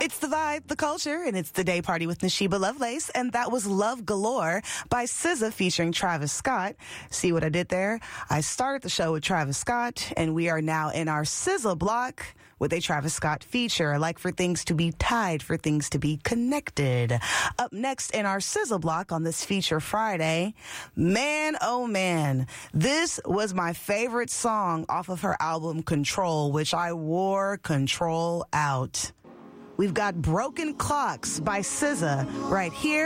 It's the vibe, the culture, and it's the day party with Nashiba Lovelace. And that was Love Galore by SZA featuring Travis Scott. See what I did there? I started the show with Travis Scott, and we are now in our SZA block with a Travis Scott feature. I like for things to be tied, for things to be connected. Up next in our SZA block on this Feature Friday, man, oh man, this was my favorite song off of her album Control, which I wore Control out. We've got Broken Clocks by SZA right here.